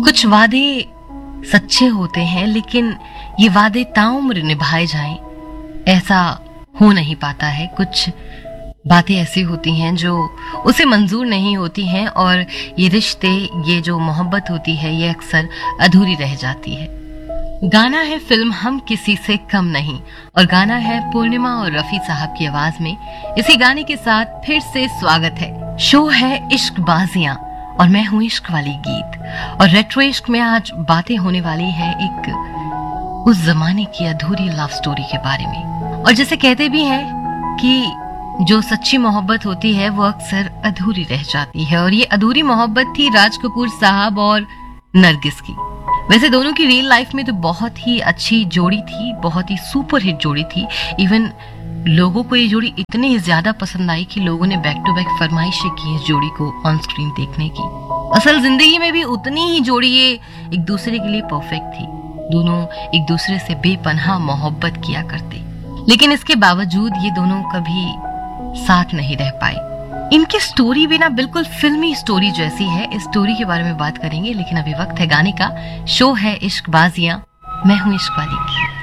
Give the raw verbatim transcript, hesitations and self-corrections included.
कुछ वादे सच्चे होते हैं, लेकिन ये वादे ताउम्र निभाए जाएं ऐसा हो नहीं पाता है। कुछ बातें ऐसी होती हैं जो उसे मंजूर नहीं होती हैं, और ये रिश्ते, ये जो मोहब्बत होती है, ये अक्सर अधूरी रह जाती है। गाना है फिल्म हम किसी से कम नहीं, और गाना है पूर्णिमा और रफी साहब की आवाज में। इसी गाने के साथ फिर से स्वागत है। शो है इश्क बाजियां और मैं हूं इश्क वाली गीत, और रेट्रो इश्क में आज बातें होने वाली है एक उस जमाने की अधूरी लव स्टोरी के बारे में। और जैसे कहते भी हैं कि जो सच्ची मोहब्बत होती है वो अक्सर अधूरी रह जाती है, और ये अधूरी मोहब्बत थी राज कपूर साहब और नरगिस की। वैसे दोनों की रियल लाइफ में तो बहुत ही अच्छी जोड़ी थी, बहुत ही सुपर हिट जोड़ी थी। इवन लोगों को ये जोड़ी इतनी ज्यादा पसंद आई कि लोगों ने बैक टू बैक फरमाइशें की इस जोड़ी को ऑन स्क्रीन देखने की। असल जिंदगी में भी उतनी ही जोड़ी ये एक दूसरे के लिए परफेक्ट थी। दोनों एक दूसरे से बेपनाह मोहब्बत किया करते, लेकिन इसके बावजूद ये दोनों कभी साथ नहीं रह पाए। इनकी स्टोरी भी ना बिल्कुल फिल्मी स्टोरी जैसी है। इस स्टोरी के बारे में बात करेंगे, लेकिन अभी वक्त है गाने का। शो है इश्क बाजियां, मैं हूं इश्क वाली की।